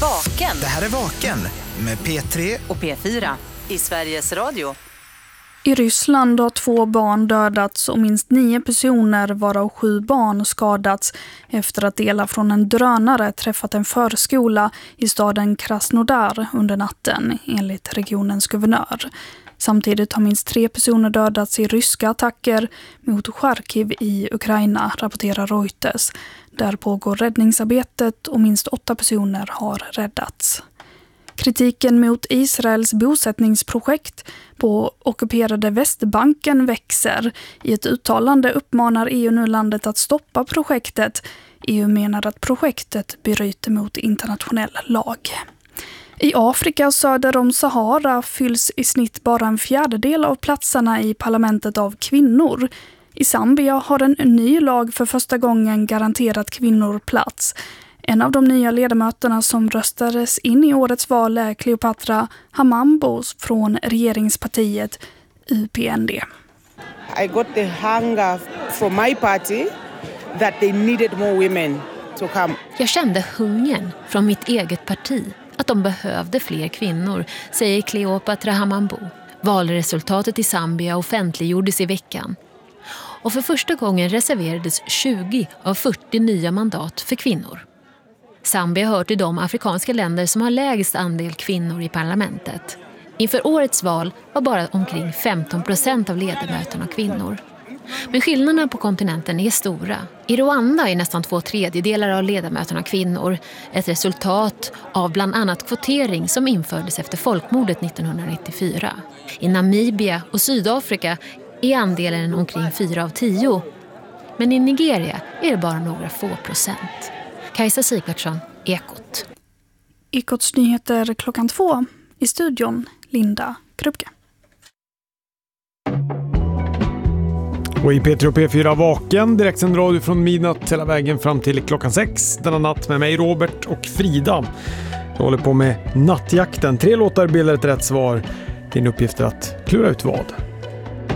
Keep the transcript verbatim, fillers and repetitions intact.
Vaken. Det här är Vaken med P tre och P fyra i Sveriges Radio. I Ryssland har två barn dödats och minst nio personer, varav sju barn, skadats efter att delar från en drönare träffat en förskola i staden Krasnodar under natten, enligt regionens guvernör. Samtidigt har minst tre personer dödats i ryska attacker mot Charkiv i Ukraina, rapporterar Reuters. Där pågår räddningsarbetet och minst åtta personer har räddats. Kritiken mot Israels bosättningsprojekt på ockuperade Västbanken växer. I ett uttalande uppmanar E U nu landet att stoppa projektet. E U menar att projektet bryter mot internationell lag. I Afrika söder om Sahara fylls i snitt bara en fjärdedel av platserna i parlamentet av kvinnor. I Zambia har en ny lag för första gången garanterat kvinnor plats. En av de nya ledamöterna som röstades in i årets val är Cleopatra Hamambo från regeringspartiet U P N D. I got the hunger from my party that they needed more women to come. Jag kände hungern från mitt eget parti att de behövde fler kvinnor, säger Cleopatra Hamambo. Valresultatet i Zambia offentliggjordes i veckan. Och för första gången reserverades tjugo av fyrtio nya mandat för kvinnor. Zambia hör till de afrikanska länder som har lägst andel kvinnor i parlamentet. Inför årets val var bara omkring femton procent av ledamöterna kvinnor. Men skillnaderna på kontinenten är stora. I Rwanda är nästan två tredjedelar av ledamöterna kvinnor. Ett resultat av bland annat kvotering som infördes efter folkmordet nittonhundranittiofyra. I Namibia och Sydafrika är andelen omkring fyra av tio. Men i Nigeria är det bara några få procent. Kajsa Sigvardsson, Ekot. Ekots nyheter klockan två. I studion, Linda Krupke. Och i P tre och P fyra Vaken, direktsänd radio från midnatt hela vägen fram till klockan sex. Denna natt med mig, Robert och Frida. Jag håller på med nattjakten. Tre låtar bildar ett rätt svar. Din uppgift är att klura ut vad.